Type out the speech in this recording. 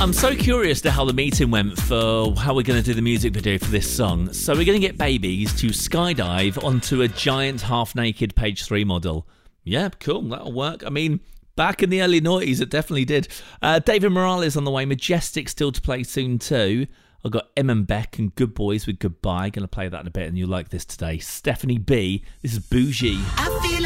I'm so curious to how the meeting went for how we're going to do the music video for this song. So we're going to get babies to skydive onto a giant half-naked Page 3 model. Yeah, cool, that'll work. I mean, back in the early noughties, it definitely did. David Morales on the way. Majestic still to play soon too. I've got M and Beck and Good Boys with Goodbye. Going to play that in a bit and you'll like this today. Stephanie B. This is Bougie.